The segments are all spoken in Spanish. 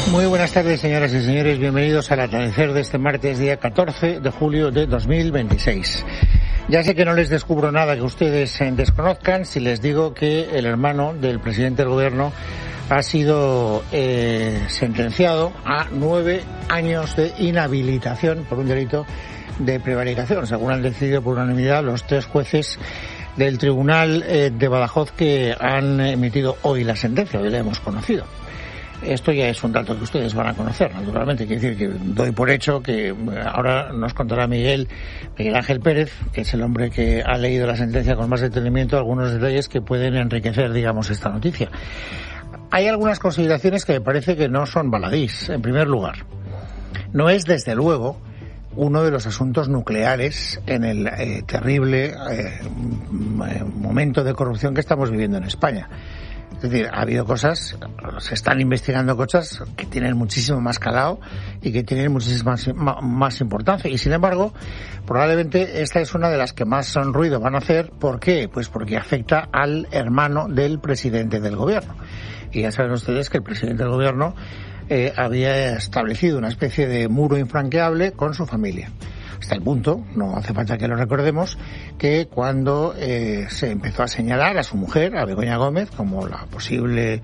Muy buenas tardes, señoras y señores. Bienvenidos al atardecer de este martes, día 14 de julio de 2026. Ya sé que no les descubro nada que ustedes desconozcan si les digo que el hermano del presidente del gobierno ha sido sentenciado a 9 años de inhabilitación por un delito de prevaricación, según han decidido por unanimidad los 3 jueces del Tribunal de Badajoz que han emitido hoy la sentencia. Hoy la hemos conocido. Esto ya es un dato que ustedes van a conocer, naturalmente. Quiere decir que doy por hecho que ahora nos contará Miguel Ángel Pérez, que es el hombre que ha leído la sentencia con más detenimiento, algunos detalles que pueden enriquecer, digamos, esta noticia. Hay algunas consideraciones que me parece que no son baladís. En primer lugar, no es desde luego uno de los asuntos nucleares en el terrible momento de corrupción que estamos viviendo en España. Es decir, ha habido cosas, se están investigando cosas que tienen muchísimo más calado y que tienen muchísima más importancia. Y sin embargo, probablemente esta es una de las que más ruido van a hacer. ¿Por qué? Pues porque afecta al hermano del presidente del gobierno. Y ya saben ustedes que el presidente del gobierno había establecido una especie de muro infranqueable con su familia. Hasta el punto, no hace falta que lo recordemos, que cuando se empezó a señalar a su mujer, a Begoña Gómez, como la posible,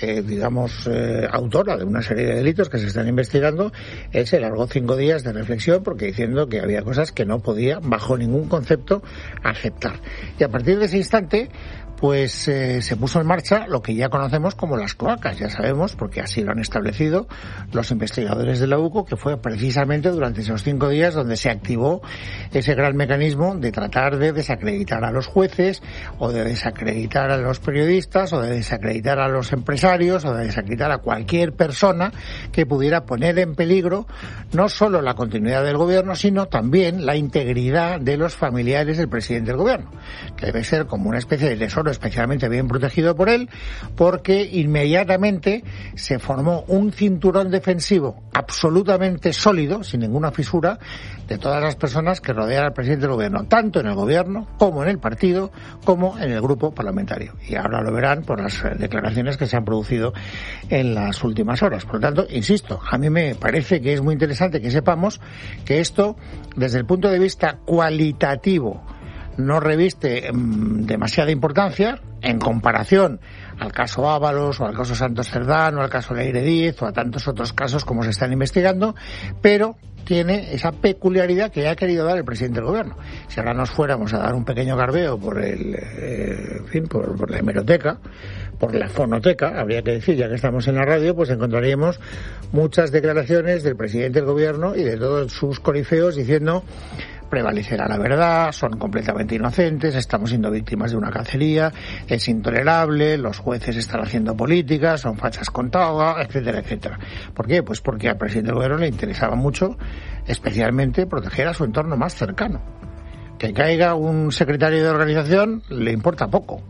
autora de una serie de delitos que se están investigando, él se largó 5 días de reflexión porque diciendo que había cosas que no podía, bajo ningún concepto, aceptar. Y a partir de ese instante, pues se puso en marcha lo que ya conocemos como las cloacas. Ya sabemos, porque así lo han establecido los investigadores de la UCO, que fue precisamente durante esos 5 días donde se activó ese gran mecanismo de tratar de desacreditar a los jueces, o de desacreditar a los periodistas, o de desacreditar a los empresarios, o de desacreditar a cualquier persona que pudiera poner en peligro no solo la continuidad del gobierno, sino también la integridad de los familiares del presidente del gobierno, que debe ser como una especie de tesoro especialmente bien protegido por él, porque inmediatamente se formó un cinturón defensivo absolutamente sólido, sin ninguna fisura, de todas las personas que rodean al presidente del gobierno, tanto en el gobierno, como en el partido, como en el grupo parlamentario. Y ahora lo verán por las declaraciones que se han producido en las últimas horas. Por lo tanto, insisto, a mí me parece que es muy interesante que sepamos que esto, desde el punto de vista cualitativo, no reviste demasiada importancia en comparación al caso Ábalos o al caso Santos Cerdán o al caso Leire Díez o a tantos otros casos como se están investigando, pero tiene esa peculiaridad que ha querido dar el presidente del gobierno. Si ahora nos fuéramos a dar un pequeño garbeo por por la hemeroteca, por la fonoteca, habría que decir, ya que estamos en la radio, pues encontraríamos muchas declaraciones del presidente del gobierno y de todos sus corifeos diciendo: prevalecerá la verdad, son completamente inocentes, estamos siendo víctimas de una cacería, es intolerable, los jueces están haciendo política, son fachas con toga, etcétera, etcétera. ¿Por qué? Pues porque al presidente del gobierno le interesaba mucho, especialmente, proteger a su entorno más cercano. Que caiga un secretario de organización le importa poco.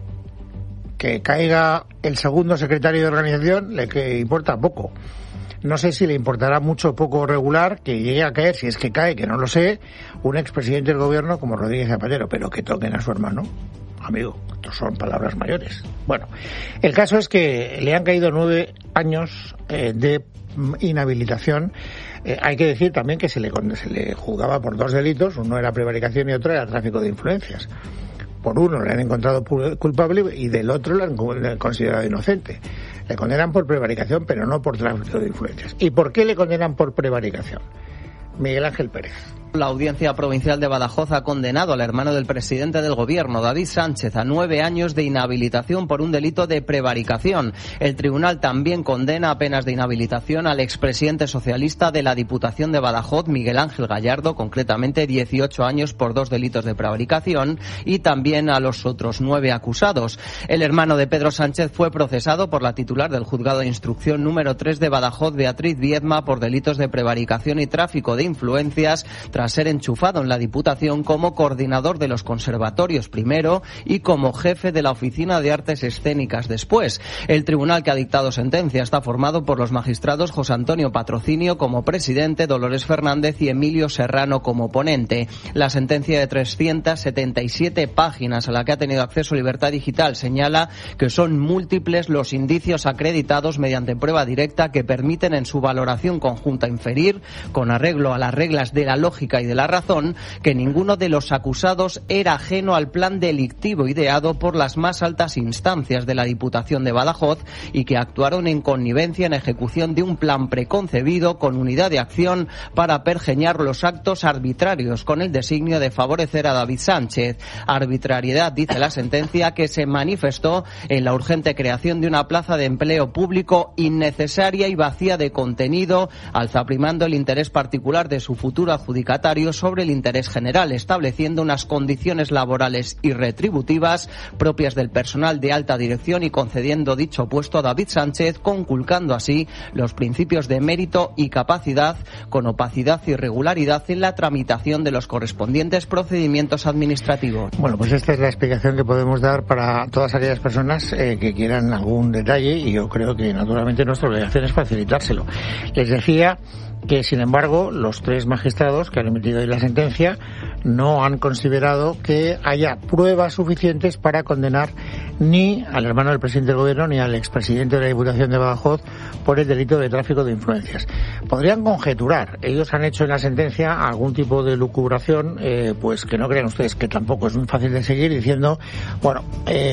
Que caiga el segundo secretario de organización le importa poco. No sé si le importará mucho o poco regular que llegue a caer, si es que cae, que no lo sé, un expresidente del gobierno como Rodríguez Zapatero, pero que toquen a su hermano. Amigo, estos son palabras mayores. Bueno, el caso es que le han caído 9 años de inhabilitación. Hay que decir también que se le juzgaba por 2 delitos, uno era prevaricación y otro era tráfico de influencias. Por uno le han encontrado culpable y del otro le han considerado inocente. Le condenan por prevaricación, pero no por tráfico de influencias. ¿Y por qué le condenan por prevaricación? Miguel Ángel Pérez. La Audiencia Provincial de Badajoz ha condenado al hermano del presidente del Gobierno, David Sánchez, a 9 años de inhabilitación por un delito de prevaricación. El tribunal también condena a penas de inhabilitación al expresidente socialista de la Diputación de Badajoz, Miguel Ángel Gallardo, concretamente 18 años por 2 delitos de prevaricación, y también a los otros 9 acusados. El hermano de Pedro Sánchez fue procesado por la titular del Juzgado de Instrucción número 3 de Badajoz, Beatriz Viedma, por delitos de prevaricación y tráfico de influencias, tras ser enchufado en la Diputación como coordinador de los conservatorios primero y como jefe de la Oficina de Artes Escénicas después. El tribunal que ha dictado sentencia está formado por los magistrados José Antonio Patrocinio como presidente, Dolores Fernández y Emilio Serrano como ponente. La sentencia de 377 páginas a la que ha tenido acceso Libertad Digital señala que son múltiples los indicios acreditados mediante prueba directa que permiten en su valoración conjunta inferir, con arreglo a las reglas de la lógica y de la razón, que ninguno de los acusados era ajeno al plan delictivo ideado por las más altas instancias de la Diputación de Badajoz y que actuaron en connivencia en ejecución de un plan preconcebido con unidad de acción para pergeñar los actos arbitrarios con el designio de favorecer a David Sánchez. Arbitrariedad, dice la sentencia, que se manifestó en la urgente creación de una plaza de empleo público innecesaria y vacía de contenido, alzaprimando el interés particular de su futuro adjudicatario sobre el interés general, estableciendo unas condiciones laborales y retributivas propias del personal de alta dirección y concediendo dicho puesto a David Sánchez, conculcando así los principios de mérito y capacidad, con opacidad y irregularidad en la tramitación de los correspondientes procedimientos administrativos. Bueno, pues esta es la explicación que podemos dar para todas aquellas personas que quieran algún detalle, y yo creo que naturalmente nuestra obligación es facilitárselo. Les decía que, sin embargo, los 3 magistrados que han emitido hoy la sentencia no han considerado que haya pruebas suficientes para condenar ni al hermano del presidente del Gobierno ni al expresidente de la Diputación de Badajoz por el delito de tráfico de influencias. Podrían conjeturar. Ellos han hecho en la sentencia algún tipo de lucubración, pues que no crean ustedes que tampoco es muy fácil de seguir, diciendo, bueno,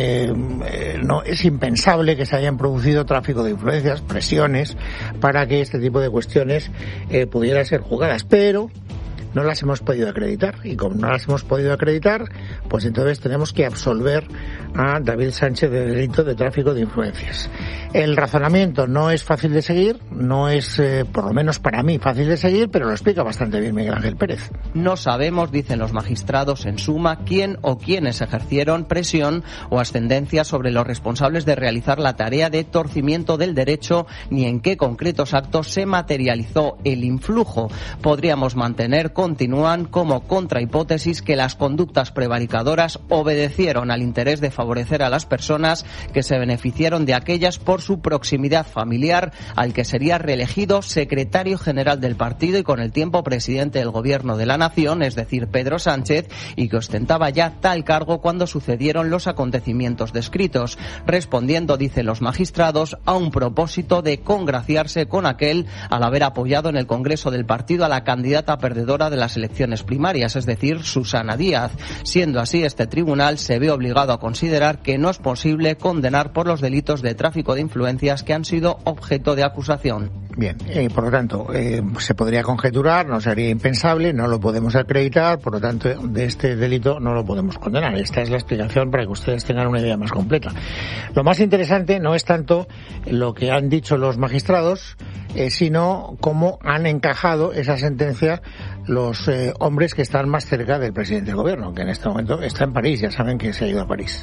no es impensable que se hayan producido tráfico de influencias, presiones, para que este tipo de cuestiones pudieran ser juzgadas, pero no las hemos podido acreditar, y como no las hemos podido acreditar, pues entonces tenemos que absolver a David Sánchez del delito de tráfico de influencias. El razonamiento no es fácil de seguir, no es, por lo menos para mí, fácil de seguir, pero lo explica bastante bien Miguel Ángel Pérez. No sabemos, dicen los magistrados en suma, quién o quiénes ejercieron presión o ascendencia sobre los responsables de realizar la tarea de torcimiento del derecho, ni en qué concretos actos se materializó el influjo. Podríamos mantener, continúan, como contrahipótesis que las conductas prevaricadoras obedecieron al interés de favorecer a las personas que se beneficiaron de aquellas por su proximidad familiar al que sería reelegido secretario general del partido y con el tiempo presidente del Gobierno de la Nación, es decir, Pedro Sánchez, y que ostentaba ya tal cargo cuando sucedieron los acontecimientos descritos, respondiendo, dicen los magistrados, a un propósito de congraciarse con aquel al haber apoyado en el Congreso del partido a la candidata perdedora de las elecciones primarias, es decir, Susana Díaz. Siendo así, este tribunal se ve obligado a considerar que no es posible condenar por los delitos de tráfico de influencias que han sido objeto de acusación. Bien, por lo tanto, se podría conjeturar, no sería impensable, no lo podemos acreditar, por lo tanto, de este delito no lo podemos condenar. Esta es la explicación para que ustedes tengan una idea más completa. Lo más interesante no es tanto lo que han dicho los magistrados, sino cómo han encajado esa sentencia los hombres que están más cerca del presidente del Gobierno, que en este momento está en París, ya saben que se ha ido a París.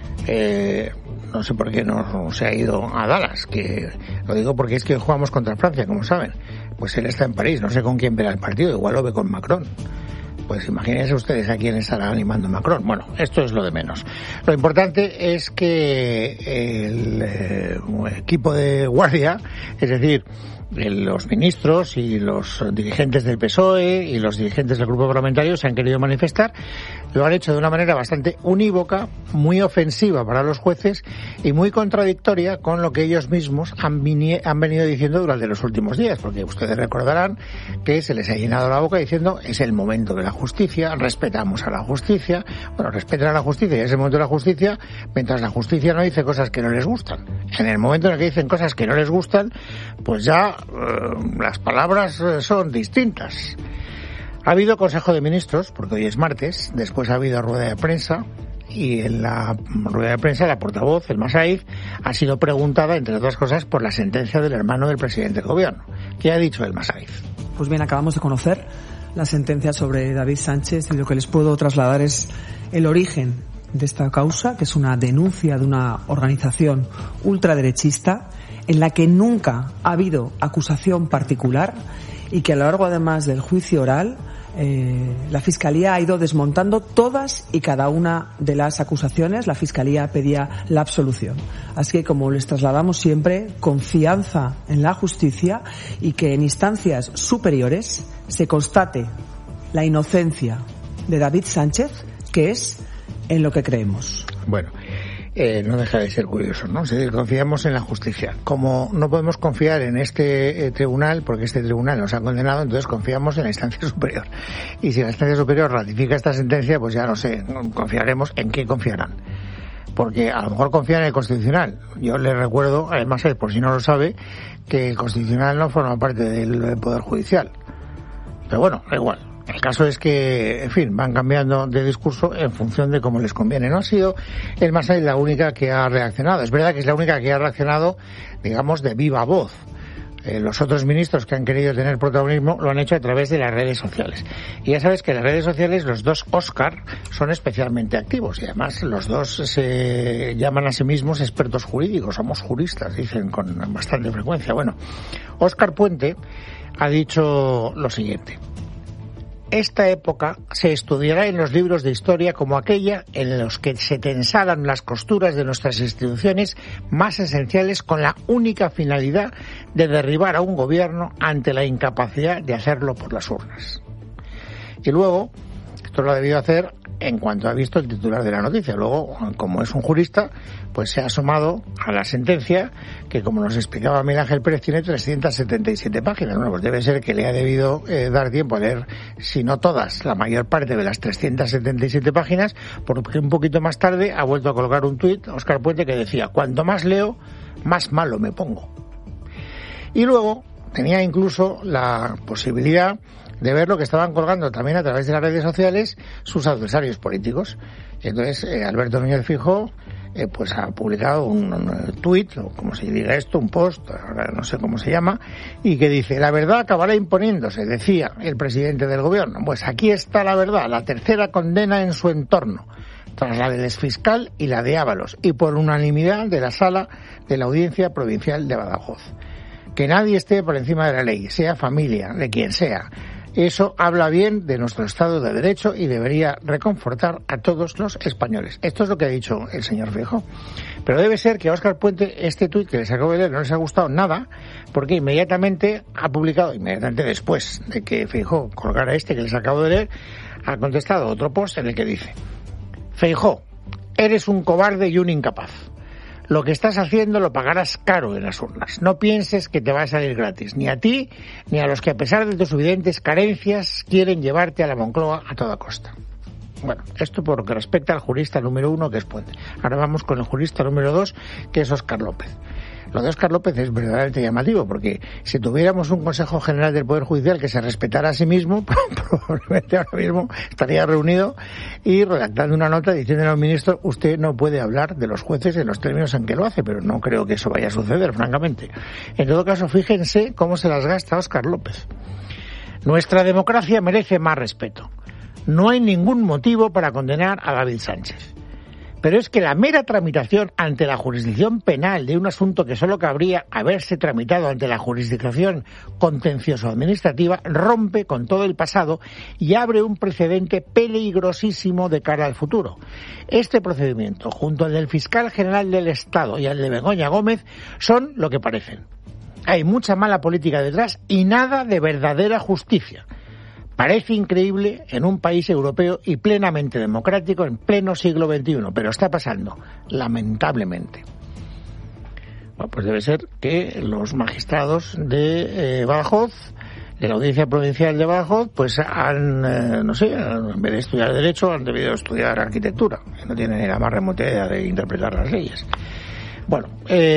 No sé por qué no se ha ido a Dallas, que lo digo porque es que jugamos contra Francia, como saben. Pues él está en París, no sé con quién verá el partido, igual lo ve con Macron. Pues imagínense ustedes a quién estará animando Macron. Bueno, esto es lo de menos. Lo importante es que el equipo de guardia, es decir, los ministros y los dirigentes del PSOE y los dirigentes del grupo parlamentario se han querido manifestar, lo han hecho de una manera bastante unívoca, muy ofensiva para los jueces y muy contradictoria con lo que ellos mismos han venido diciendo durante los últimos días, porque ustedes recordarán que se les ha llenado la boca diciendo es el momento de la justicia, respetamos a la justicia. Bueno, respetan a la justicia y es el momento de la justicia mientras la justicia no dice cosas que no les gustan. En el momento en el que dicen cosas que no les gustan, pues ya las palabras son distintas. Ha habido Consejo de Ministros, porque hoy es martes, después ha habido rueda de prensa, y en la rueda de prensa la portavoz, el Massaid, ha sido preguntada, entre otras cosas, por la sentencia del hermano del presidente del Gobierno. ¿Qué ha dicho el Massaid? Pues bien, acabamos de conocer la sentencia sobre David Sánchez, y lo que les puedo trasladar es el origen de esta causa, que es una denuncia de una organización ultraderechista en la que nunca ha habido acusación particular y que a lo largo además del juicio oral La Fiscalía ha ido desmontando todas y cada una de las acusaciones. La Fiscalía pedía la absolución. Así que, como les trasladamos siempre, confianza en la justicia y que en instancias superiores se constate la inocencia de David Sánchez, que es en lo que creemos. Bueno, no deja de ser curioso, ¿no? Si confiamos en la justicia. Como no podemos confiar en este tribunal, porque este tribunal nos ha condenado, entonces confiamos en la instancia superior. Y si la instancia superior ratifica esta sentencia, pues ya no sé, confiaremos. ¿En qué confiarán? Porque a lo mejor confían en el Constitucional. Yo les recuerdo, además, por si no lo sabe, que el Constitucional no forma parte del Poder Judicial. Pero bueno, da igual. El caso es que, en fin, van cambiando de discurso en función de cómo les conviene. No ha sido el Masai la única que ha reaccionado. Es verdad que es la única que ha reaccionado, digamos, de viva voz. Los otros ministros que han querido tener protagonismo lo han hecho a través de las redes sociales. Y ya sabes que en las redes sociales los dos Óscar son especialmente activos. Y además los dos se llaman a sí mismos expertos jurídicos. Somos juristas, dicen con bastante frecuencia. Bueno, Óscar Puente ha dicho lo siguiente. Esta época se estudiará en los libros de historia como aquella en los que se tensaran las costuras de nuestras instituciones más esenciales con la única finalidad de derribar a un gobierno ante la incapacidad de hacerlo por las urnas. Y luego, esto lo ha debido hacer en cuanto ha visto el titular de la noticia. Luego, como es un jurista, pues se ha asomado a la sentencia que, como nos explicaba Miguel Ángel Pérez, tiene 377 páginas. Bueno, pues debe ser que le ha debido dar tiempo a leer, si no todas, la mayor parte de las 377 páginas, porque un poquito más tarde ha vuelto a colgar un tuit, Óscar Puente, que decía: cuanto más leo, más malo me pongo. Y luego tenía incluso la posibilidad de ver lo que estaban colgando también a través de las redes sociales sus adversarios políticos. Entonces, Alberto Núñez Feijóo pues ha publicado un tuit, o como se diga esto, un post, ahora no sé cómo se llama, y que dice: la verdad acabará imponiéndose, decía el presidente del gobierno. Pues aquí está la verdad, la tercera condena en su entorno, tras la del exfiscal y la de Ábalos, y por unanimidad de la sala de la Audiencia Provincial de Badajoz. Que nadie esté por encima de la ley, sea familia, de quien sea. Eso habla bien de nuestro Estado de Derecho y debería reconfortar a todos los españoles. Esto es lo que ha dicho el señor Feijóo. Pero debe ser que a Óscar Puente este tuit que les acabo de leer no les ha gustado nada, porque inmediatamente ha publicado, inmediatamente después de que Feijóo colgara este que les acabo de leer, ha contestado otro post en el que dice: Feijóo, eres un cobarde y un incapaz. Lo que estás haciendo lo pagarás caro en las urnas. No pienses que te va a salir gratis, ni a ti, ni a los que a pesar de tus evidentes carencias quieren llevarte a la Moncloa a toda costa. Bueno, esto por lo que respecta al jurista número 1, que es Puente. Ahora vamos con el jurista número 2, que es Óscar López. Lo de Óscar López es verdaderamente llamativo, porque si tuviéramos un Consejo General del Poder Judicial que se respetara a sí mismo, probablemente ahora mismo estaría reunido y redactando una nota diciéndole al ministro: usted no puede hablar de los jueces en los términos en que lo hace, pero no creo que eso vaya a suceder, francamente. En todo caso, fíjense cómo se las gasta Óscar López. Nuestra democracia merece más respeto. No hay ningún motivo para condenar a David Sánchez. Pero es que la mera tramitación ante la jurisdicción penal de un asunto que solo cabría haberse tramitado ante la jurisdicción contencioso-administrativa rompe con todo el pasado y abre un precedente peligrosísimo de cara al futuro. Este procedimiento, junto al del fiscal general del Estado y al de Begoña Gómez, son lo que parecen. Hay mucha mala política detrás y nada de verdadera justicia. Parece increíble en un país europeo y plenamente democrático en pleno siglo XXI, pero está pasando, lamentablemente. Bueno, pues debe ser que los magistrados de Badajoz, de la Audiencia Provincial de Badajoz, pues han, no sé, en vez de estudiar Derecho, han debido estudiar Arquitectura, que no tienen ni la más remota idea de interpretar las leyes. Bueno,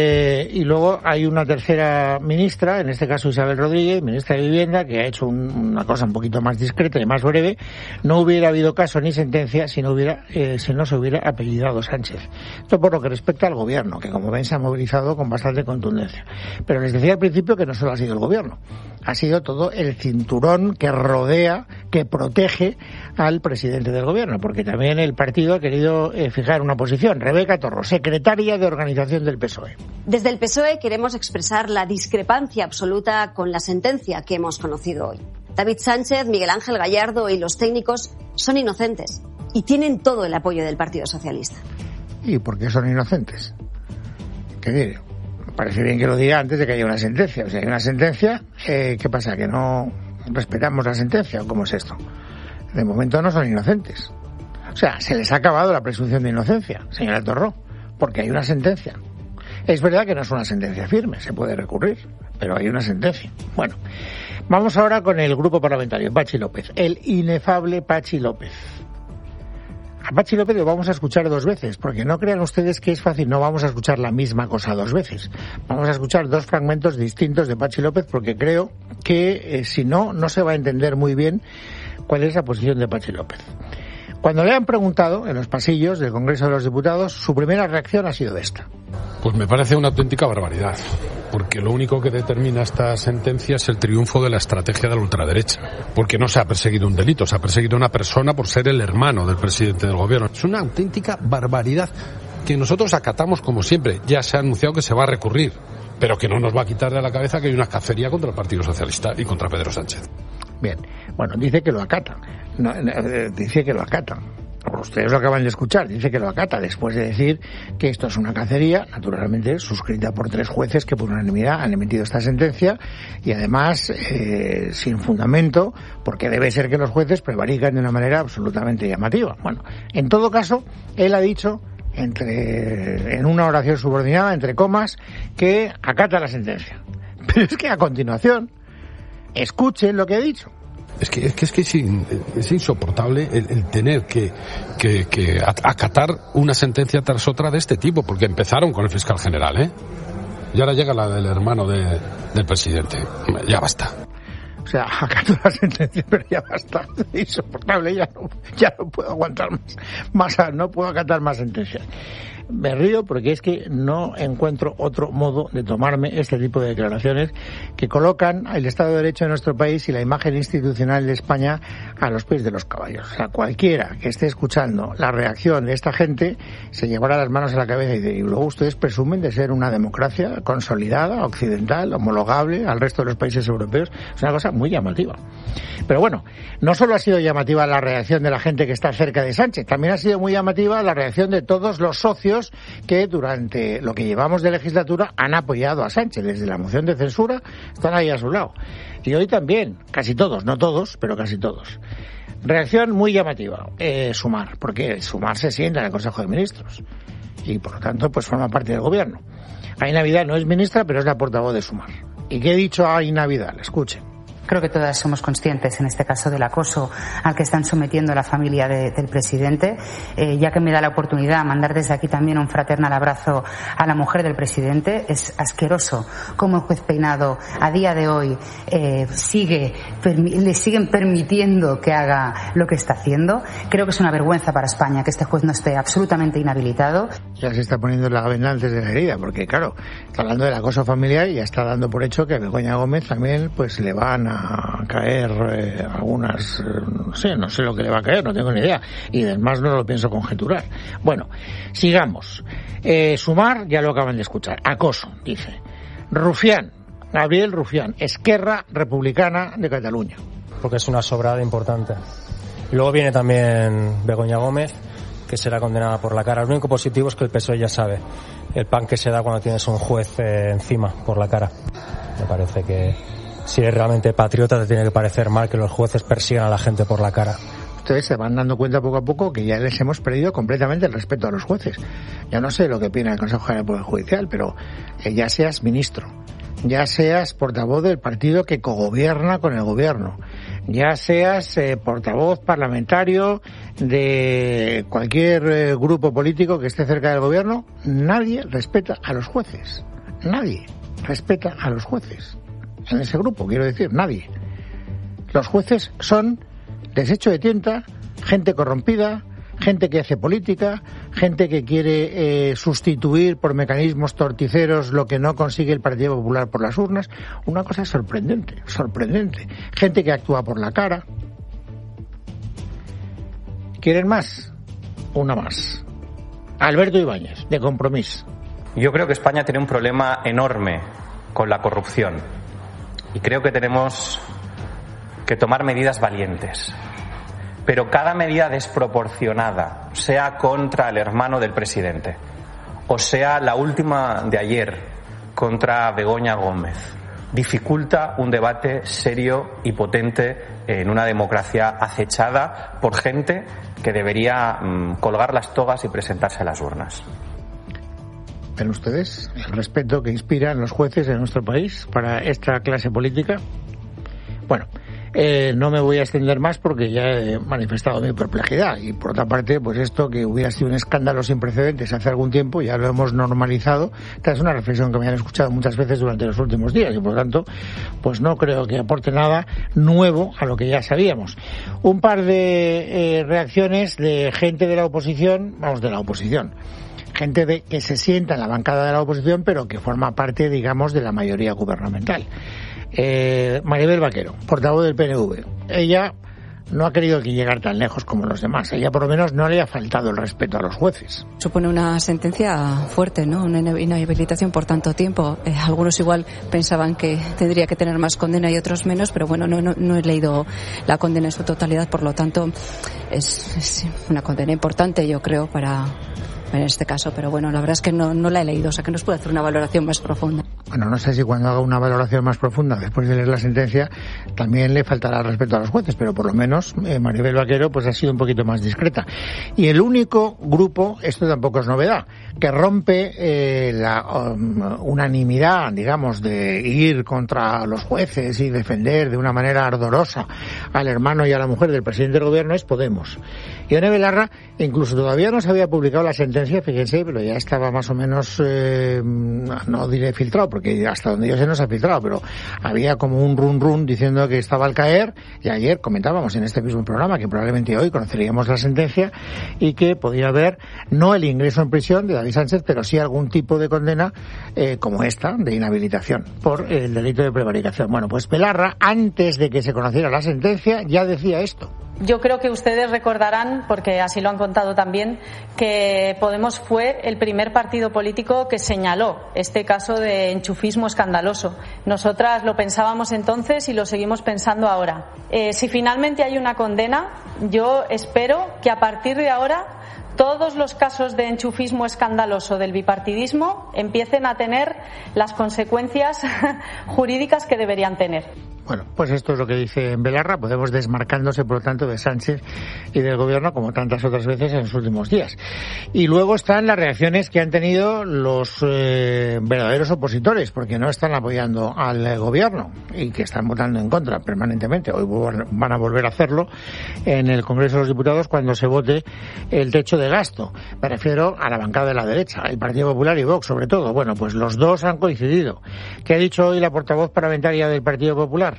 y luego hay una tercera ministra, en este caso Isabel Rodríguez, ministra de Vivienda, que ha hecho una cosa un poquito más discreta y más breve. No hubiera habido caso ni sentencia si no se hubiera apellidado Sánchez. Esto por lo que respecta al gobierno, que como ven se ha movilizado con bastante contundencia. Pero les decía al principio que no solo ha sido el gobierno, ha sido todo el cinturón que rodea, que protege al presidente del gobierno, porque también el partido ha querido fijar una posición. Rebeca Torro, secretaria de Organización del PSOE. Desde el PSOE queremos expresar la discrepancia absoluta con la sentencia que hemos conocido hoy. David Sánchez, Miguel Ángel Gallardo y los técnicos son inocentes y tienen todo el apoyo del Partido Socialista. ¿Y por qué son inocentes? ¿Qué diré? Me parece bien que lo diga antes de que haya una sentencia. O sea, hay una sentencia, ¿qué pasa? ¿Que no respetamos la sentencia o cómo es esto? De momento no son inocentes. O sea, se les ha acabado la presunción de inocencia, señora Torró, porque hay una sentencia. Es verdad que no es una sentencia firme, se puede recurrir, pero hay una sentencia. Bueno, vamos ahora con el grupo parlamentario, Pachi López, el inefable Pachi López. A Pachi López lo vamos a escuchar 2 veces, porque no crean ustedes que es fácil, no vamos a escuchar la misma cosa 2 veces. Vamos a escuchar 2 fragmentos distintos de Pachi López, porque creo que si no, no se va a entender muy bien cuál es la posición de Pachi López. Cuando le han preguntado en los pasillos del Congreso de los Diputados, su primera reacción ha sido esta. Pues me parece una auténtica barbaridad, porque lo único que determina esta sentencia es el triunfo de la estrategia de la ultraderecha, porque no se ha perseguido un delito, se ha perseguido a una persona por ser el hermano del presidente del gobierno. Es una auténtica barbaridad que nosotros acatamos como siempre. Ya se ha anunciado que se va a recurrir, pero que no nos va a quitar de la cabeza que hay una cacería contra el Partido Socialista y contra Pedro Sánchez. Bien, bueno, dice que lo acata. No, dice que lo acata. Ustedes lo acaban de escuchar, dice que lo acata después de decir que esto es una cacería, naturalmente suscrita por 3 jueces que por unanimidad han emitido esta sentencia y además sin fundamento, porque debe ser que los jueces prevarican de una manera absolutamente llamativa. Bueno, en todo caso, él ha dicho en una oración subordinada, entre comas, que acata la sentencia. Pero es que a continuación, escuchen lo que ha dicho. Es que es insoportable el tener que acatar una sentencia tras otra de este tipo, porque empezaron con el fiscal general, ¿eh? Y ahora llega la del hermano del presidente. Ya basta. O sea, acato la sentencia, pero ya basta. Es insoportable, ya no puedo aguantar más, no puedo acatar más sentencias. Me río porque es que no encuentro otro modo de tomarme este tipo de declaraciones que colocan el Estado de Derecho de nuestro país y la imagen institucional de España a los pies de los caballos. O sea, cualquiera que esté escuchando la reacción de esta gente se llevará las manos a la cabeza y luego ustedes presumen de ser una democracia consolidada, occidental, homologable al resto de los países europeos. Es una cosa muy llamativa. Pero bueno, no solo ha sido llamativa la reacción de la gente que está cerca de Sánchez, también ha sido muy llamativa la reacción de todos los socios que durante lo que llevamos de legislatura han apoyado a Sánchez. Desde la moción de censura están ahí a su lado. Y hoy también, casi todos, no todos, pero casi todos. Reacción muy llamativa. Sumar, porque Sumar se sienta en el Consejo de Ministros y por lo tanto pues forma parte del gobierno. Aina Vidal no es ministra, pero es la portavoz de Sumar. ¿Y qué ha dicho Aina Vidal? Escuchen. Creo que todas somos conscientes, en este caso, del acoso al que están sometiendo la familia del presidente. Ya que me da la oportunidad, mandar desde aquí también un fraternal abrazo a la mujer del presidente. Es asqueroso cómo el juez Peinado, a día de hoy, le siguen permitiendo que haga lo que está haciendo. Creo que es una vergüenza para España que este juez no esté absolutamente inhabilitado. Ya se está poniendo la venda antes de la herida, porque claro, está hablando del acoso familiar y ya está dando por hecho que a Begoña Gómez también pues le van a caer algunas, no sé lo que le va a caer, no tengo ni idea, y además no lo pienso conjeturar. Bueno, sigamos. Sumar, ya lo acaban de escuchar. Acoso, dice. Rufián, Gabriel Rufián, Esquerra Republicana de Cataluña. Porque es una sobrada importante. Y luego viene también Begoña Gómez, que será condenada por la cara. Lo único positivo es que el PSOE ya sabe el pan que se da cuando tienes un juez encima por la cara. Me parece que si eres realmente patriota te tiene que parecer mal que los jueces persigan a la gente por la cara. Ustedes se van dando cuenta poco a poco que ya les hemos perdido completamente el respeto a los jueces. Ya no sé lo que opina el Consejo General del Poder Judicial, pero ya seas ministro, ya seas portavoz del partido que cogobierna con el gobierno, ya seas portavoz parlamentario de cualquier grupo político que esté cerca del gobierno, nadie respeta a los jueces. Nadie respeta a los jueces. En ese grupo, quiero decir, nadie. Los jueces son desecho de tinta, gente corrompida, gente que hace política, gente que quiere sustituir por mecanismos torticeros lo que no consigue el Partido Popular por las urnas. Una cosa sorprendente. Gente que actúa por la cara. ¿Quieren más? Una más. Alberto Ibáñez, de Compromís. Yo creo que España tiene un problema enorme con la corrupción. Y creo que tenemos que tomar medidas valientes. Pero cada medida desproporcionada, sea contra el hermano del presidente, o sea la última de ayer contra Begoña Gómez, dificulta un debate serio y potente en una democracia acechada por gente que debería colgar las togas y presentarse a las urnas. ¿Ven ustedes el respeto que inspiran los jueces de nuestro país para esta clase política? Bueno, no me voy a extender más porque ya he manifestado mi perplejidad, y por otra parte, pues esto que hubiera sido un escándalo sin precedentes hace algún tiempo ya lo hemos normalizado. Esta es una reflexión que me han escuchado muchas veces durante los últimos días y por lo tanto pues no creo que aporte nada nuevo a lo que ya sabíamos. Un par de reacciones de gente de la oposición, gente que se sienta en la bancada de la oposición pero que forma parte, digamos, de la mayoría gubernamental. Maribel Vaquero, portavoz del PNV, ella no ha querido llegar tan lejos como los demás. Ella por lo menos no le ha faltado el respeto a los jueces. Supone una sentencia fuerte, ¿no? Una inhabilitación por tanto tiempo. Algunos igual pensaban que tendría que tener más condena y otros menos, pero bueno, no he leído la condena en su totalidad, por lo tanto es una condena importante, yo creo, en este caso, pero bueno, la verdad es que no la he leído, o sea que nos puede hacer una valoración más profunda. Bueno, no sé si cuando haga una valoración más profunda después de leer la sentencia también le faltará respeto a los jueces, pero por lo menos Maribel Vaquero pues ha sido un poquito más discreta. Y el único grupo, esto tampoco es novedad, que rompe la unanimidad, digamos, de ir contra los jueces y defender de una manera ardorosa al hermano y a la mujer del presidente del gobierno es Podemos. Ione Belarra incluso todavía no se había publicado la sentencia, fíjense, pero ya estaba más o menos, no diré filtrado, porque hasta donde yo sé no se ha filtrado, pero había como un run diciendo que estaba al caer, y ayer comentábamos en este mismo programa que probablemente hoy conoceríamos la sentencia y que podía haber no el ingreso en prisión de David Sánchez, pero sí algún tipo de condena como esta, de inhabilitación por el delito de prevaricación. Bueno, pues Belarra, antes de que se conociera la sentencia, ya decía esto. Yo creo que ustedes recordarán, porque así lo han contado también, que Podemos fue el primer partido político que señaló este caso de enchufismo escandaloso. Nosotras lo pensábamos entonces y lo seguimos pensando ahora. Si finalmente hay una condena, yo espero que a partir de ahora todos los casos de enchufismo escandaloso del bipartidismo empiecen a tener las consecuencias jurídicas que deberían tener. Bueno, pues esto es lo que dice Belarra. Podemos desmarcándose, por lo tanto, de Sánchez y del gobierno como tantas otras veces en los últimos días. Y luego están las reacciones que han tenido los verdaderos opositores, porque no están apoyando al gobierno y que están votando en contra permanentemente. Hoy van a volver a hacerlo en el Congreso de los Diputados cuando se vote el techo de gasto. Me refiero a la bancada de la derecha, el Partido Popular y Vox sobre todo. Bueno, pues los dos han coincidido. ¿Qué ha dicho hoy la portavoz parlamentaria del Partido Popular?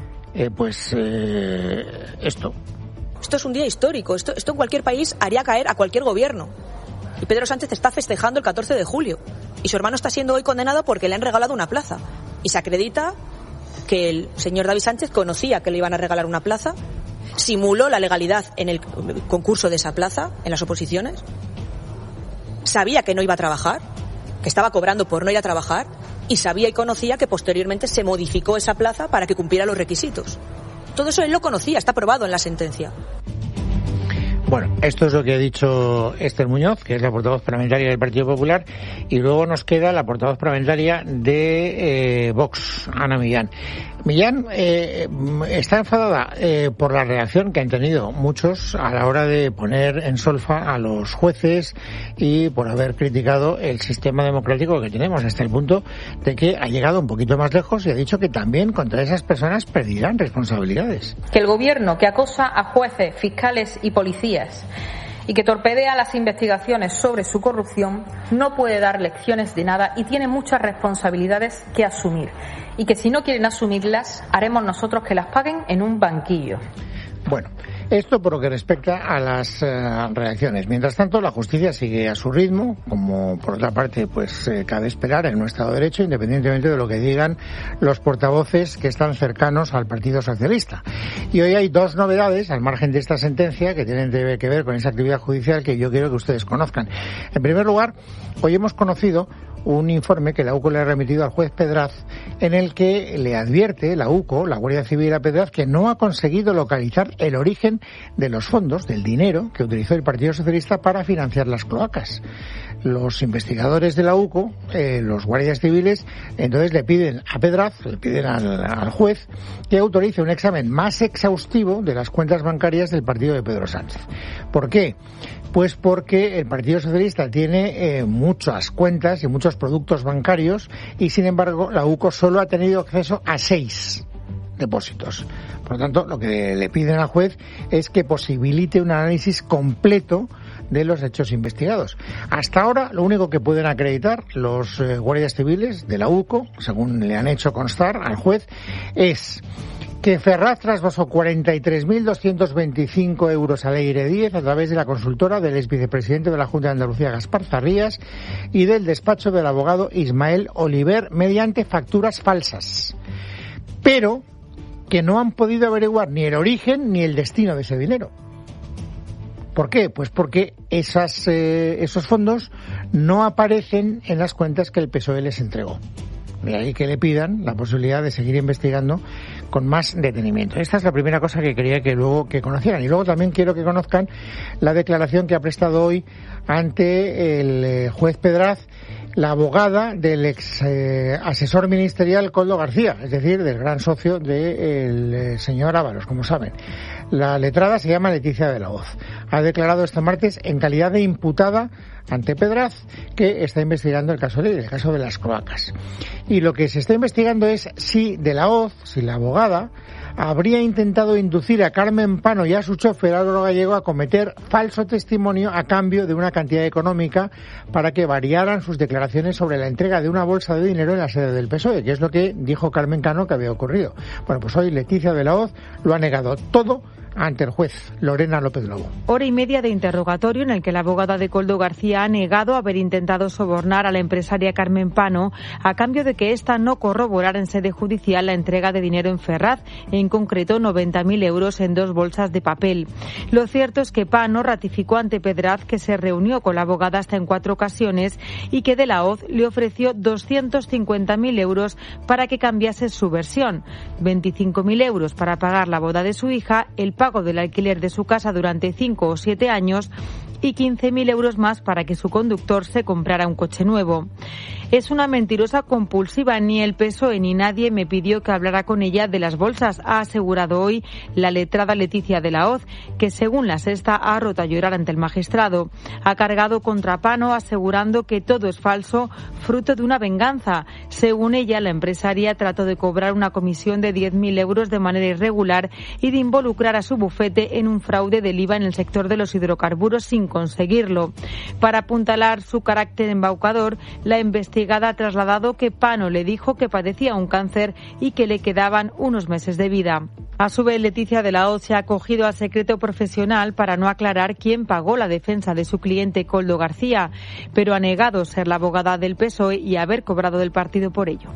Esto es un día histórico. Esto en cualquier país haría caer a cualquier gobierno. Y Pedro Sánchez está festejando el 14 de julio. Y su hermano está siendo hoy condenado porque le han regalado una plaza. Y se acredita que el señor David Sánchez conocía que le iban a regalar una plaza, simuló la legalidad en el concurso de esa plaza, en las oposiciones, sabía que no iba a trabajar, que estaba cobrando por no ir a trabajar, y sabía y conocía que posteriormente se modificó esa plaza para que cumpliera los requisitos. Todo eso él lo conocía, está probado en la sentencia. Bueno, esto es lo que ha dicho Esther Muñoz, que es la portavoz parlamentaria del Partido Popular, y luego nos queda la portavoz parlamentaria de Vox, Ana Millán. Millán está enfadada por la reacción que han tenido muchos a la hora de poner en solfa a los jueces y por haber criticado el sistema democrático que tenemos, hasta el punto de que ha llegado un poquito más lejos y ha dicho que también contra esas personas pedirán responsabilidades. Que el gobierno que acosa a jueces, fiscales y policías y que torpedea las investigaciones sobre su corrupción no puede dar lecciones de nada y tiene muchas responsabilidades que asumir. Y que si no quieren asumirlas, haremos nosotros que las paguen en un banquillo. Bueno, esto por lo que respecta a las reacciones. Mientras tanto, la justicia sigue a su ritmo, como por otra parte, pues cabe esperar en un Estado de Derecho, independientemente de lo que digan los portavoces que están cercanos al Partido Socialista. Y hoy hay dos novedades, al margen de esta sentencia, que tienen que ver con esa actividad judicial que yo quiero que ustedes conozcan. En primer lugar, hoy hemos conocido un informe que la UCO le ha remitido al juez Pedraz, en el que le advierte la UCO, la Guardia Civil, a Pedraz, que no ha conseguido localizar el origen de los fondos, del dinero que utilizó el Partido Socialista para financiar las cloacas. Los investigadores de la UCO, los guardias civiles, entonces le piden a Pedraz, le piden al juez, que autorice un examen más exhaustivo de las cuentas bancarias del partido de Pedro Sánchez. ¿Por qué? Pues porque el Partido Socialista tiene muchas cuentas y muchos productos bancarios y, sin embargo, la UCO solo ha tenido acceso a 6 depósitos. Por lo tanto, lo que le piden al juez es que posibilite un análisis completo de los hechos investigados. Hasta ahora, lo único que pueden acreditar los guardias civiles de la UCO, según le han hecho constar al juez, es que Ferraz trasvasó 43.225 euros a Leire Díez a través de la consultora del exvicepresidente de la Junta de Andalucía, Gaspar Zarrías, y del despacho del abogado Ismael Oliver mediante facturas falsas. Pero que no han podido averiguar ni el origen ni el destino de ese dinero. ¿Por qué? Pues porque esos fondos no aparecen en las cuentas que el PSOE les entregó. De ahí que le pidan la posibilidad de seguir investigando con más detenimiento. Esta es la primera cosa que quería que conocieran. Y luego también quiero que conozcan la declaración que ha prestado hoy ante el juez Pedraz la abogada del ex asesor ministerial Koldo García, es decir, del gran socio del señor Ábalos, como saben. La letrada se llama Leticia de la Hoz. Ha declarado este martes en calidad de imputada ante Pedraz, que está investigando el caso de las cloacas. Y lo que se está investigando es si de la Hoz, si la abogada, habría intentado inducir a Carmen Pano y a su chofer Álvaro Gallego a cometer falso testimonio a cambio de una cantidad económica para que variaran sus declaraciones sobre la entrega de una bolsa de dinero en la sede del PSOE, que es lo que dijo Carmen Cano que había ocurrido. Bueno, pues hoy Leticia de la Hoz lo ha negado todo ante el juez Lorena López Lobo. Hora y media de interrogatorio en el que la abogada de Koldo García ha negado haber intentado sobornar a la empresaria Carmen Pano a cambio de que ésta no corroborara en sede judicial la entrega de dinero en Ferraz, en concreto 90.000 euros en 2 bolsas de papel. Lo cierto es que Pano ratificó ante Pedraz que se reunió con la abogada hasta en 4 ocasiones y que de la Hoz le ofreció 250.000 euros para que cambiase su versión, 25.000 euros para pagar la boda de su hija, el pago del alquiler de su casa durante 5 o 7 años y 15.000 euros más para que su conductor se comprara un coche nuevo. Es una mentirosa compulsiva. Ni el PSOE ni nadie me pidió que hablara con ella de las bolsas, ha asegurado hoy la letrada Leticia de la Hoz, que según La Sexta ha roto a llorar ante el magistrado. Ha cargado contra Pano asegurando que todo es falso, fruto de una venganza. Según ella, la empresaria trató de cobrar una comisión de 10.000 euros de manera irregular y de involucrar a su bufete en un fraude del IVA en el sector de los hidrocarburos sin conseguirlo. Para apuntalar su carácter embaucador, la investigada ha trasladado que Pano le dijo que padecía un cáncer y que le quedaban unos meses de vida. A su vez, Leticia de la Hoz se ha acogido al secreto profesional para no aclarar quién pagó la defensa de su cliente Koldo García, pero ha negado ser la abogada del PSOE y haber cobrado del partido por ello.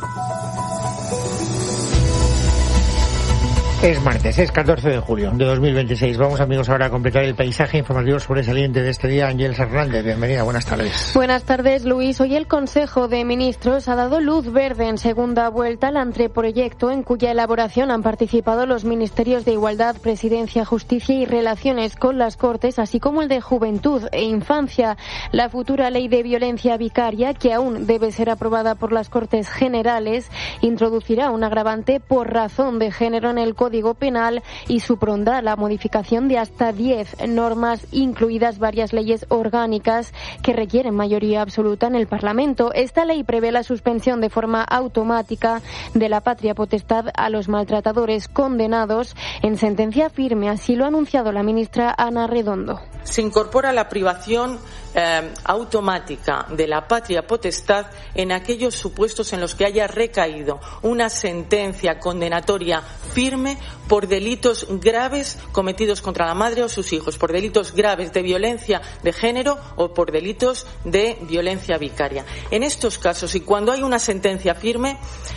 Es martes, es 14 de julio de 2026. Vamos, amigos, ahora a completar el paisaje informativo sobresaliente de este día. Ángeles Hernández, bienvenida, buenas tardes. Buenas tardes, Luis. Hoy el Consejo de Ministros ha dado luz verde en segunda vuelta al anteproyecto en cuya elaboración han participado los Ministerios de Igualdad, Presidencia, Justicia y Relaciones con las Cortes, así como el de Juventud e Infancia. La futura ley de violencia vicaria, que aún debe ser aprobada por las Cortes Generales, introducirá un agravante por razón de género en el Código Penal y supondrá la modificación de hasta 10 normas, incluidas varias leyes orgánicas que requieren mayoría absoluta en el Parlamento. Esta ley prevé la suspensión de forma automática de la patria potestad a los maltratadores condenados en sentencia firme, así lo ha anunciado la ministra Ana Redondo. Se incorpora la privación automática de la patria potestad en aquellos supuestos en los que haya recaído una sentencia condenatoria firme por delitos graves cometidos contra la madre o sus hijos, por delitos graves de violencia de género o por delitos de violencia vicaria. En estos casos, y cuando hay una sentencia firme,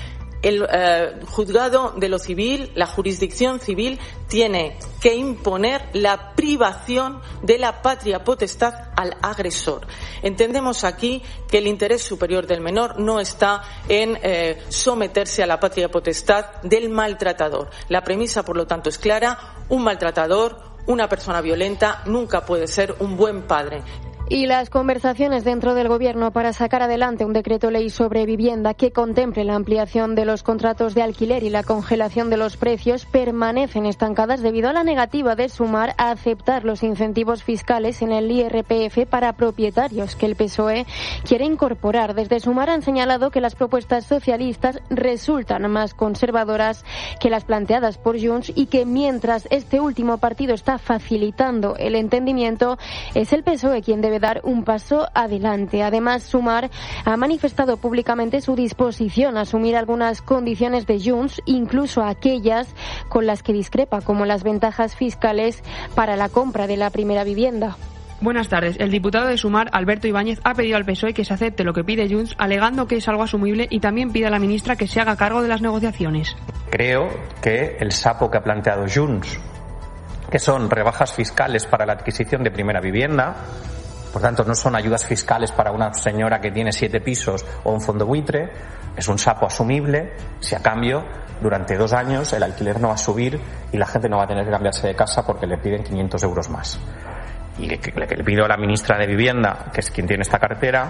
El juzgado de lo civil, la jurisdicción civil, tiene que imponer la privación de la patria potestad al agresor. Entendemos aquí que el interés superior del menor no está en someterse a la patria potestad del maltratador. La premisa, por lo tanto, es clara: un maltratador, una persona violenta, nunca puede ser un buen padre. Y las conversaciones dentro del Gobierno para sacar adelante un decreto ley sobre vivienda que contemple la ampliación de los contratos de alquiler y la congelación de los precios permanecen estancadas debido a la negativa de Sumar a aceptar los incentivos fiscales en el IRPF para propietarios que el PSOE quiere incorporar. Desde Sumar han señalado que las propuestas socialistas resultan más conservadoras que las planteadas por Junts y que mientras este último partido está facilitando el entendimiento, es el PSOE quien debe dar un paso adelante. Además, Sumar ha manifestado públicamente su disposición a asumir algunas condiciones de Junts, incluso aquellas con las que discrepa, como las ventajas fiscales para la compra de la primera vivienda. Buenas tardes. El diputado de Sumar, Alberto Ibáñez, ha pedido al PSOE que se acepte lo que pide Junts, alegando que es algo asumible, y también pide a la ministra que se haga cargo de las negociaciones. Creo que el sapo que ha planteado Junts, que son rebajas fiscales para la adquisición de primera vivienda, por tanto no son ayudas fiscales para una señora que tiene 7 pisos o un fondo buitre, es un sapo asumible si a cambio durante 2 años el alquiler no va a subir y la gente no va a tener que cambiarse de casa porque le piden 500 euros más. Y lo que le pido a la ministra de Vivienda, que es quien tiene esta cartera,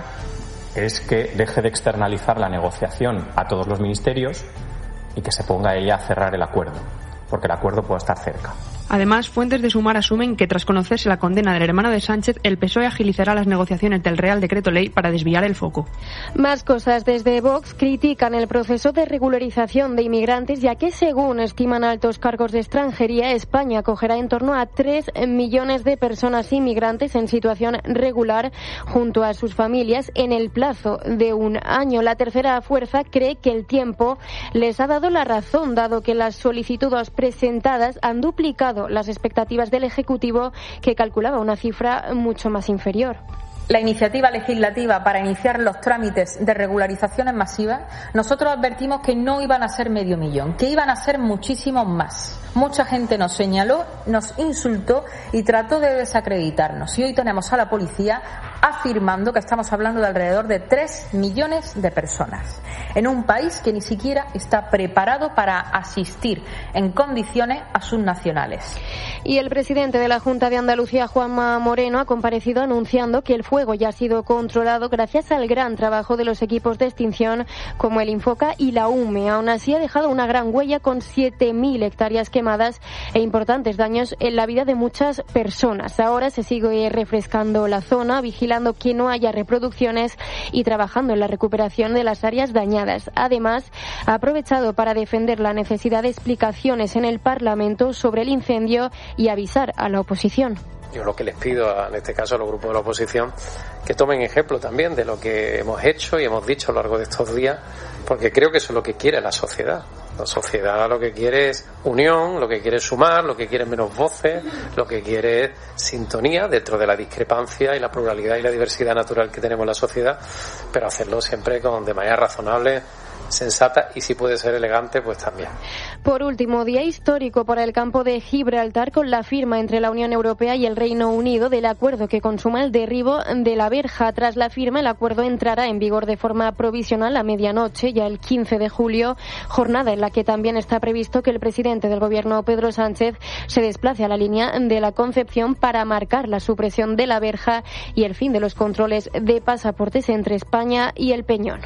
es que deje de externalizar la negociación a todos los ministerios y que se ponga ella a cerrar el acuerdo, porque el acuerdo puede estar cerca. Además, fuentes de Sumar asumen que tras conocerse la condena del hermano de Sánchez, el PSOE agilizará las negociaciones del Real Decreto Ley para desviar el foco. Más cosas. Desde Vox critican el proceso de regularización de inmigrantes, ya que, según estiman altos cargos de extranjería, España acogerá en torno a 3 millones de personas inmigrantes en situación regular junto a sus familias en el plazo de un año. La tercera fuerza cree que el tiempo les ha dado la razón, dado que las solicitudes presentadas han duplicado las expectativas del Ejecutivo, que calculaba una cifra mucho más inferior. La iniciativa legislativa para iniciar los trámites de regularizaciones masivas, nosotros advertimos que no iban a ser 500.000, que iban a ser muchísimos más. Mucha gente nos señaló, nos insultó y trató de desacreditarnos. Y hoy tenemos a la policía afirmando que estamos hablando de alrededor de 3 millones de personas, en un país que ni siquiera está preparado para asistir en condiciones a sus nacionales. Y el presidente de la Junta de Andalucía, Juanma Moreno, ha comparecido anunciando que el fuego ya ha sido controlado gracias al gran trabajo de los equipos de extinción como el Infoca y la UME. Aún así, ha dejado una gran huella con 7.000 hectáreas quemadas e importantes daños en la vida de muchas personas. Ahora se sigue refrescando la zona, vigilando que no haya reproducciones y trabajando en la recuperación de las áreas dañadas. Además, ha aprovechado para defender la necesidad de explicaciones en el Parlamento sobre el incendio y avisar a la oposición. Yo lo que les pido, en este caso a los grupos de la oposición, que tomen ejemplo también de lo que hemos hecho y hemos dicho a lo largo de estos días, porque creo que eso es lo que quiere la sociedad. La sociedad lo que quiere es unión, lo que quiere es sumar, lo que quiere es menos voces, lo que quiere es sintonía dentro de la discrepancia y la pluralidad y la diversidad natural que tenemos en la sociedad, pero hacerlo siempre de manera razonable, sensata y si puede ser elegante, pues también. Por último, día histórico para el campo de Gibraltar con la firma entre la Unión Europea y el Reino Unido del acuerdo que consuma el derribo de la verja. Tras la firma, el acuerdo entrará en vigor de forma provisional a medianoche, ya el 15 de julio, jornada en la que también está previsto que el presidente del Gobierno, Pedro Sánchez, se desplace a la línea de la Concepción para marcar la supresión de la verja y el fin de los controles de pasaportes entre España y el Peñón.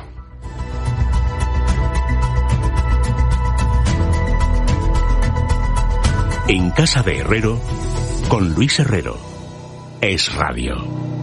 En Casa de Herrero, con Luis Herrero. Es Radio.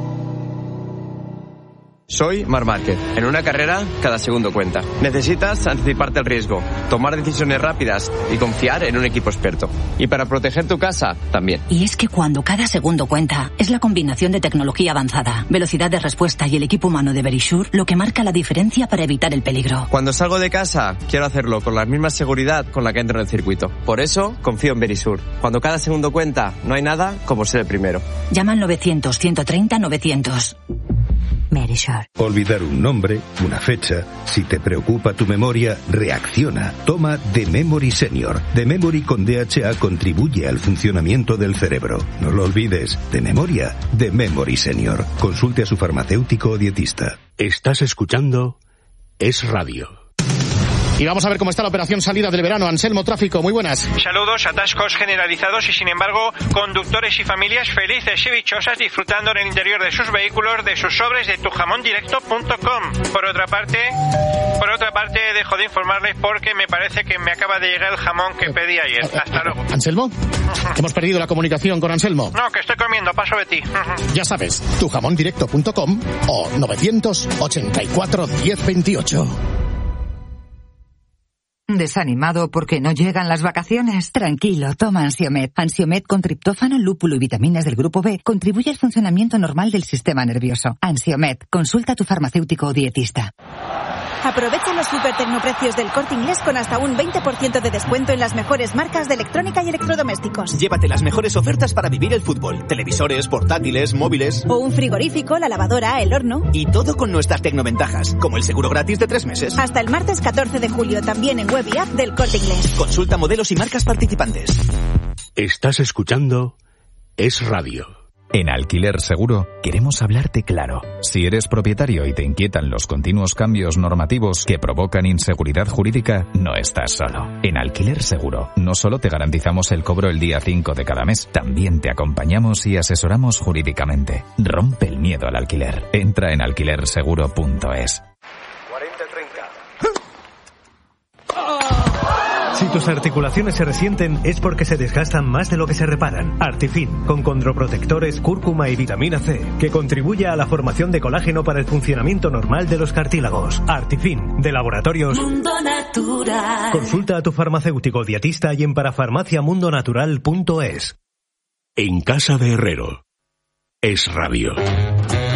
Soy Marc Márquez. En una carrera, cada segundo cuenta. Necesitas anticiparte al riesgo, tomar decisiones rápidas y confiar en un equipo experto. Y para proteger tu casa, también. Y es que cuando cada segundo cuenta, es la combinación de tecnología avanzada, velocidad de respuesta y el equipo humano de Verisure lo que marca la diferencia para evitar el peligro. Cuando salgo de casa, quiero hacerlo con la misma seguridad con la que entro en el circuito. Por eso, confío en Verisure. Cuando cada segundo cuenta, no hay nada como ser el primero. Llama al 900 130 900. Verisure. Olvidar un nombre, una fecha. Si te preocupa tu memoria, reacciona. Toma The Memory Senior. The Memory con DHA contribuye al funcionamiento del cerebro. No lo olvides. De memoria, The Memory Senior. Consulte a su farmacéutico o dietista. Estás escuchando Es Radio. Y vamos a ver cómo está la operación salida del verano. Anselmo, tráfico, muy buenas. Saludos, atascos generalizados y sin embargo conductores y familias felices y dichosas disfrutando en el interior de sus vehículos de sus sobres de tujamondirecto.com. Por otra parte, dejo de informarles porque me parece que me acaba de llegar el jamón que pedí ayer. Hasta luego. ¿Anselmo? Hemos perdido la comunicación con Anselmo. No, que estoy comiendo, paso de ti. Ya sabes, tujamondirecto.com o 984 1028. ¿Desanimado porque no llegan las vacaciones? Tranquilo, toma Ansiomed. Ansiomed con triptófano, lúpulo y vitaminas del grupo B contribuye al funcionamiento normal del sistema nervioso. Ansiomed, consulta a tu farmacéutico o dietista. Aprovecha los super tecnoprecios del Corte Inglés con hasta un 20% de descuento en las mejores marcas de electrónica y electrodomésticos. Llévate las mejores ofertas para vivir el fútbol. Televisores, portátiles, móviles. O un frigorífico, la lavadora, el horno. Y todo con nuestras tecnoventajas, como el seguro gratis de 3 meses. Hasta el martes 14 de julio, también en web y app del Corte Inglés. Consulta modelos y marcas participantes. Estás escuchando Es Radio. En Alquiler Seguro queremos hablarte claro. Si eres propietario y te inquietan los continuos cambios normativos que provocan inseguridad jurídica, no estás solo. En Alquiler Seguro no solo te garantizamos el cobro el día 5 de cada mes, también te acompañamos y asesoramos jurídicamente. Rompe el miedo al alquiler. Entra en alquilerseguro.es. Si tus articulaciones se resienten es porque se desgastan más de lo que se reparan. Artifin, con condroprotectores, cúrcuma y vitamina C, que contribuye a la formación de colágeno para el funcionamiento normal de los cartílagos. Artifin, de Laboratorios Mundo Natural. Consulta a tu farmacéutico dietista y en parafarmaciamundonatural.es. En casa de Herrero. Es Radio.